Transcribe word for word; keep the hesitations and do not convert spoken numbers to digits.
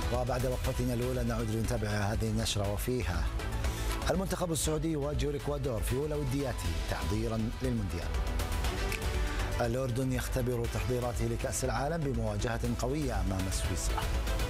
وبعد وقفتنا الأولى نعود لنتابع هذه النشرة وفيها: المنتخب السعودي يواجه الإكوادور في أولى ودياته تحضيرا للمونديال. الأردن يختبر تحضيراته لكأس العالم بمواجهة قوية أمام سويسرا.